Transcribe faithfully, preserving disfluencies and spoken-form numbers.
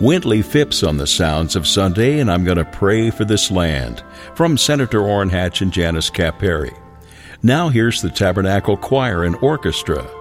Wintley Phipps on the sounds of Sunday, and I'm going to pray for this land, from Senator Orrin Hatch and Janice Caperi. Now here's the Tabernacle Choir and Orchestra.